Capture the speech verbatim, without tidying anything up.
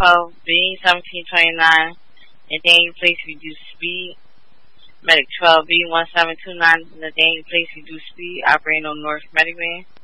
twelve B, seventeen twenty-nine. And then you please reduce speed. Medic twelve B, one seven two nine. And then you please reduce speed. Operating on North Medic Man.